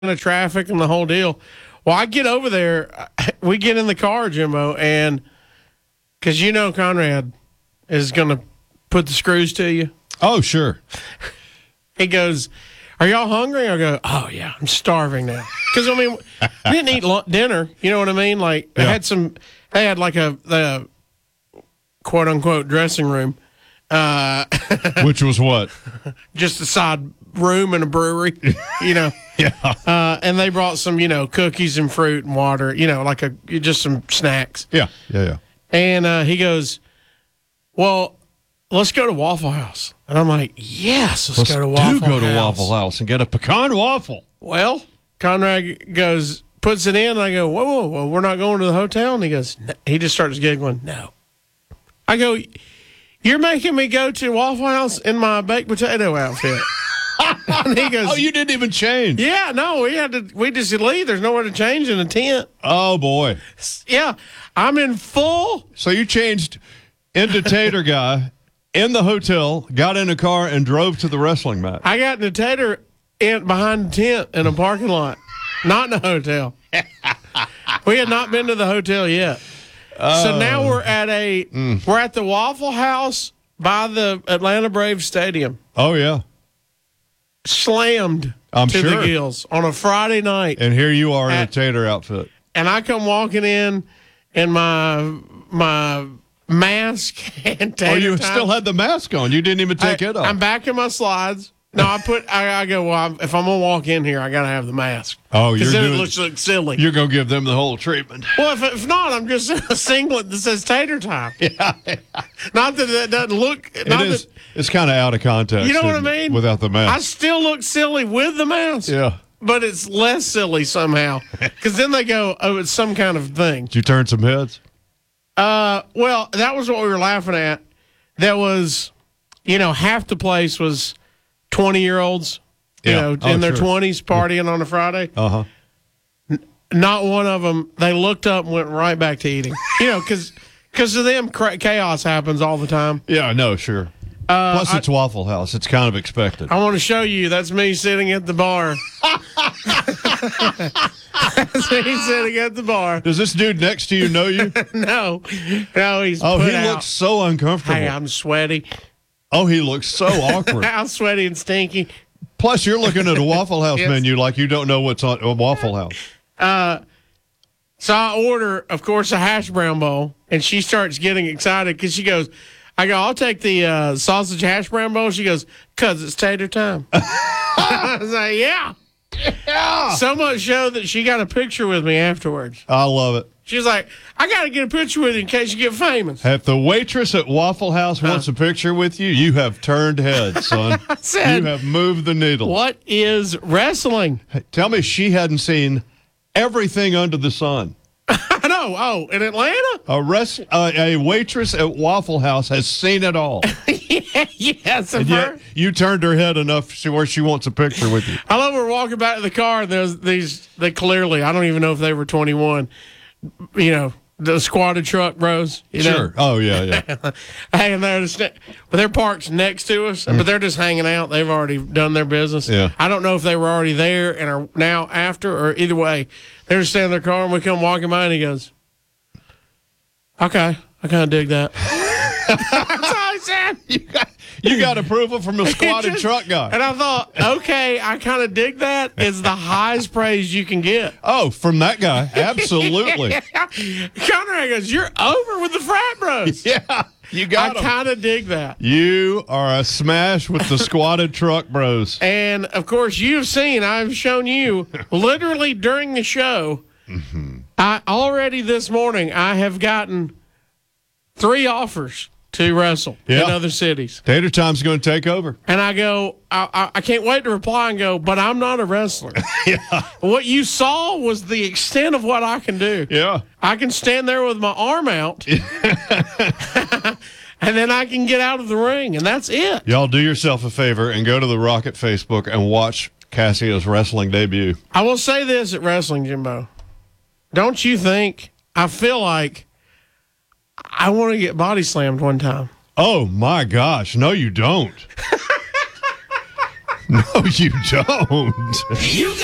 the traffic and the whole deal. Well, I get over there. We get in the car, Jimbo, and because Conrad is going to put the screws to you. Oh, sure. He goes, "Are y'all hungry?" I go, "Oh, yeah, I'm starving now." Because, we didn't eat dinner. You know what I mean? Like, Yeah. they had like the quote-unquote dressing room. Which was what? Just a side room in a brewery, Yeah. and they brought some, cookies and fruit and water, like just some snacks. Yeah. And he goes, "Well, let's go to Waffle House." And I'm like, "Yes, let's go to Waffle House. To Waffle House and get a pecan waffle. Well, Conrad goes, puts it in, and I go, whoa, we're not going to the hotel? And he goes, no. He just starts giggling. No. I go, "You're making me go to Waffle House in my baked potato outfit." And he goes, Oh, you didn't even change. "Yeah, no, we just leave. There's nowhere to change in a tent." Oh, boy. Yeah, I'm in full. So you changed into Tater Guy in the hotel, got in a car, and drove to the wrestling match. I got in the tater behind the tent in a parking lot, not in a hotel. We had not been to the hotel yet. So now we're at we're at the Waffle House by the Atlanta Braves Stadium. Oh, yeah. Slammed I'm to sure. the gills on a Friday night. And here you are in a Tater outfit. And I come walking in my mask and tater Oh, you time. still had the mask on. You didn't even take it off. I'm back in my slides. No, I go, well, if I'm going to walk in here, I got to have the mask. Oh, because then it looks silly. You're going to give them the whole treatment. Well, if not, I'm just in a singlet that says Tater Time. Yeah. Not that doesn't look. It's kind of out of context. You know what I mean? Without the mask. I still look silly with the mask. Yeah. But it's less silly somehow. Because then they go, oh, it's some kind of thing. Did you turn some heads? Well, that was what we were laughing at. That was, half the place was 20-year-olds, in their 20s partying on a Friday. Uh-huh. Not one of them, they looked up and went right back to eating. Because to them, chaos happens all the time. Yeah, no, sure. Plus, it's Waffle House. It's kind of expected. I want to show you. That's me sitting at the bar. That's me sitting at the bar. Does this dude next to you know you? No, he's Oh, put he out. looks so uncomfortable. Hey, I'm sweaty. Oh, he looks so awkward. I'm sweaty and stinky. Plus, you're looking at a Waffle House Yes. menu like you don't know what's on a Waffle House. So I order, of course, a hash brown bowl, and she starts getting excited because she goes, I go, "I'll take the sausage hash brown bowl." She goes, "'Cause it's tater time." I was like, yeah. So much so that she got a picture with me afterwards. I love it. She was like, "I got to get a picture with you in case you get famous." If the waitress at Waffle House wants a picture with you, you have turned heads, son. I said, you have moved the needle. "What is wrestling?" Hey, tell me she hadn't seen everything under the sun. I know. Oh, in Atlanta? A waitress at Waffle House has seen it all. Yes. And yet you turned her head enough where she wants a picture with you. I love we're walking back to the car, and there's they clearly, I don't even know if they were 21, the squatted truck bros. Sure. Oh, yeah. Hey, and they're parked next to us, but they're just hanging out. They've already done their business. Yeah. I don't know if they were already there and are now after, or either way. They're just standing in their car, and we come walking by, and he goes, "Okay, I kind of dig that." That's all he said. You got approval from a squatted truck guy. And I thought, okay, I kind of dig that. It's the highest praise you can get. Oh, from that guy. Absolutely. Conrad goes, "You're over with the frat bros." Yeah, you got I him. kind of dig that. You are a smash with the squatted truck bros. And, of course, I've shown you, literally during the show, already this morning, I have gotten 3 offers to wrestle in other cities. Tater Time's going to take over. And I go, I can't wait to reply and go, "But I'm not a wrestler." Yeah. What you saw was the extent of what I can do. Yeah. I can stand there with my arm out, and then I can get out of the ring, and that's it. Y'all do yourself a favor and go to the Rocket Facebook and watch Cassio's wrestling debut. I will say this at Wrestling, Jimbo. Don't you think, I feel like I want to get body slammed one time. Oh, my gosh. No, you don't. No, you don't.